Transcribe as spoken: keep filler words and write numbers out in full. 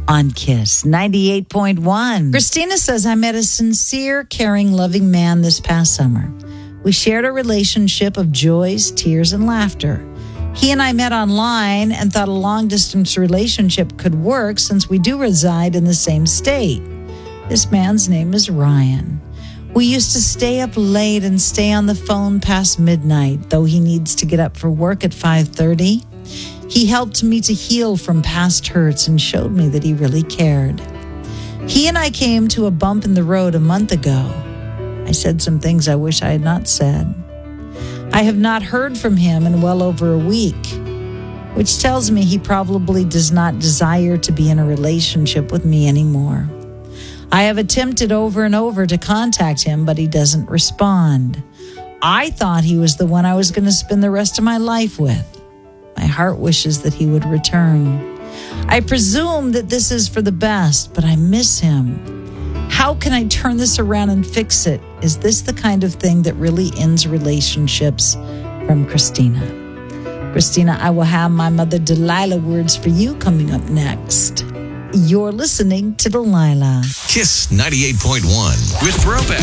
on Kiss ninety-eight point one. Christina says, I met a sincere, caring, loving man this past summer. We shared a relationship of joys, tears, and laughter. He and I met online and thought a long-distance relationship could work since we do reside in the same state. This man's name is Ryan. We used to stay up late and stay on the phone past midnight, though he needs to get up for work at five thirty. He helped me to heal from past hurts and showed me that he really cared. He and I came to a bump in the road a month ago. I said some things I wish I had not said. I have not heard from him in well over a week, which tells me he probably does not desire to be in a relationship with me anymore. I have attempted over and over to contact him, but he doesn't respond. I thought he was the one I was going to spend the rest of my life with. My heart wishes that he would return. I presume that this is for the best, but I miss him. How can I turn this around and fix it? Is this the kind of thing that really ends relationships? From Christina. Christina, I will have my mother Delilah words for you coming up next. You're listening to Delilah. Kiss ninety-eight point one with Throwback.